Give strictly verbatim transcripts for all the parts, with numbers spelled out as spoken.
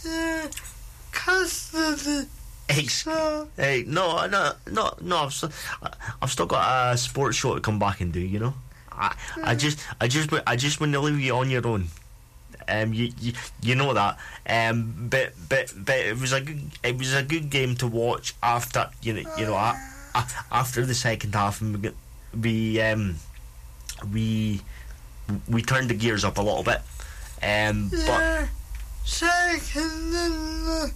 uh, custody. Ex- hey, no, no, no, no. I've still, I've still got a sports show to come back and do. You know, I, I just, I just, I just want to leave you on your own. Um, you, you, you know that. Um, but, but, but it was a good, it was a good game to watch after. You know, you know, a, a, after the second half, and we, we, um, we, we turned the gears up a little bit. Um, but second in the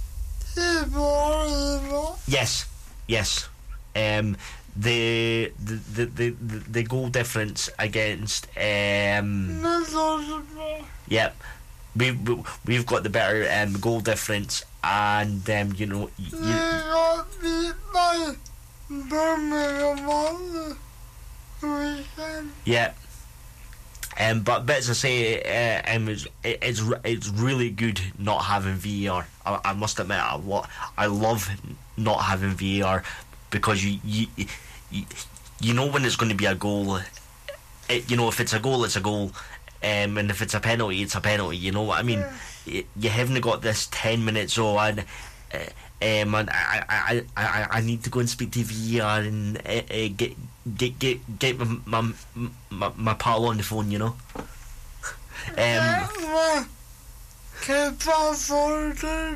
table. Yes, yes. Um, the the the the, the goal difference against um. Yep, we, we we've got the better um goal difference, and um you know you, you got beat by Birmingham on the weekend. Yeah. Um, but, but as I say, uh, um, it's, it's it's really good not having V A R. I, I must admit, I, lo- I love not having V A R, because you you you, you know when it's going to be a goal. It, you know, if it's a goal, it's a goal, um, and if it's a penalty, it's a penalty. You know what I mean? Yeah. You, you haven't got this ten minutes on. Uh, um, and I, I, I, I need to go and speak to V A R and uh, uh, get get get get my, my my my pal on the phone, you know. Um. Keep on forward.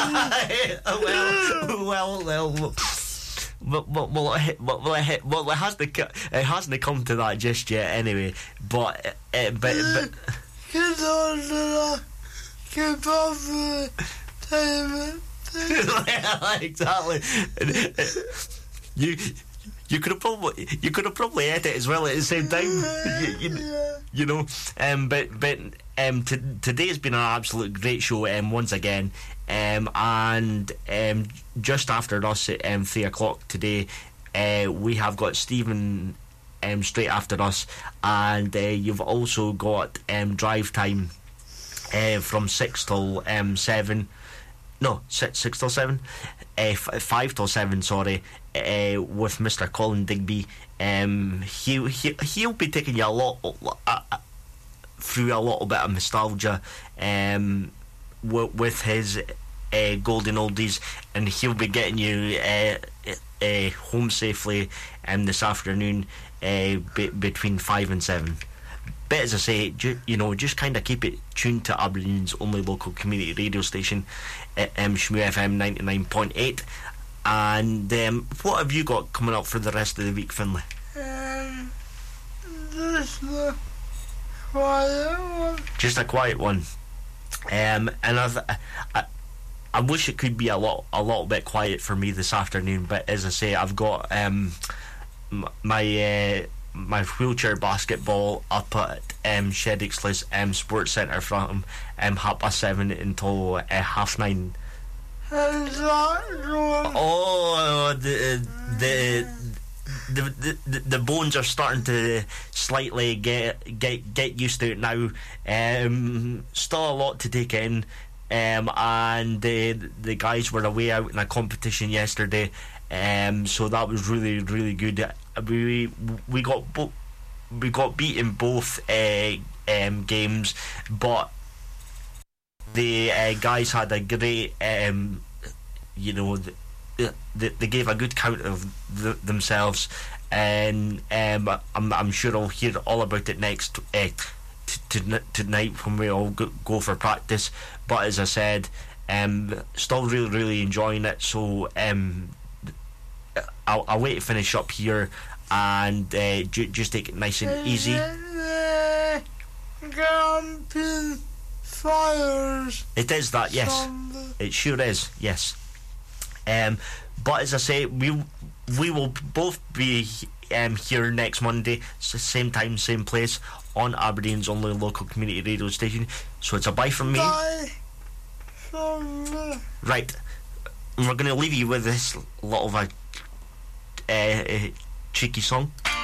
well, well, well. Well, well, well, it, well, well, it, well, it hasn't it hasn't come to that just yet, anyway. But, uh, but, but. Get on to that. Keep on the time. Yeah, exactly. You you could have probably you could have probably ate it as well at the same time. You, you, you know, um, but but um, t- today has been an absolute great show. Um, once again, um, and um, just after us at um, three o'clock today, uh, we have got Stephen um straight after us, and uh, you've also got um drive time, uh, from six till um seven. No, six, six till seven, uh, f- five till seven. Sorry, uh, with Mister Colin Digby. Um, he he he'll be taking you a lot uh, uh, through a little bit of nostalgia, um, w- with his uh, golden oldies, and he'll be getting you uh, uh, home safely um, this afternoon, uh, be- between five and seven. But as I say, ju- you know, just kind of keep it tuned to Aberdeen's only local community radio station, uh, um, Shmoo F M ninety-nine point eight. And um, what have you got coming up for the rest of the week, Finlay? Um, just a quiet one. Just a quiet one. Um, and I've, I, I wish it could be a lot, a little bit quiet for me this afternoon. But as I say, I've got um, m- my. Uh, my wheelchair basketball up at um, Shedixless um, Sports Centre from um, half past seven until uh, half nine. How's that going? Oh, the the, the the the bones are starting to slightly get get get used to it now. Um, still a lot to take in, um, and the the guys were away out in a competition yesterday. Um, so that was really, really good. We we got bo- we got beaten both uh, um, games, but the uh, guys had a great, um, you know, the, the, they gave a good count of the, themselves, and um, I'm I'm sure I'll hear all about it next uh, t- t- tonight when we all go, go for practice. But as I said, um, still really, really enjoying it. So um. I'll, I'll wait to finish up here and uh, ju- just take it nice and easy. Grampian Fires. It is that, yes. It sure is, yes. Um, but as I say, we we will both be um, here next Monday, same time, same place, on Aberdeen's only local community radio station. So it's a bye from me. Bye from me. Right. And we're going to leave you with this little of a uh, uh, cheeky song.